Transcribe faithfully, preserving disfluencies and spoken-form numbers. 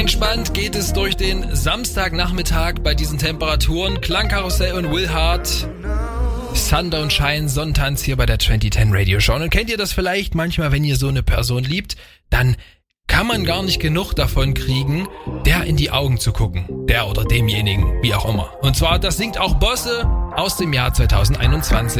Entspannt geht es durch den Samstagnachmittag bei diesen Temperaturen. Klangkarussell und Will Hart. Thunder und Shine, Sonnentanz hier bei der zwanzig zehn Radio Show. Und kennt ihr das vielleicht manchmal, wenn ihr so eine Person liebt, dann kann man gar nicht genug davon kriegen, der in die Augen zu gucken. Der oder demjenigen, wie auch immer. Und zwar, das singt auch Bosse aus dem Jahr zwanzig einundzwanzig.